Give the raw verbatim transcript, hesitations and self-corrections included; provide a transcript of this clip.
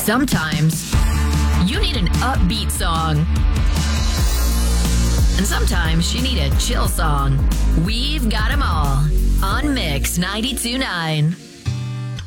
Sometimes you need an upbeat song. And sometimes you need a chill song. We've got 'em all on Mix ninety-two point nine.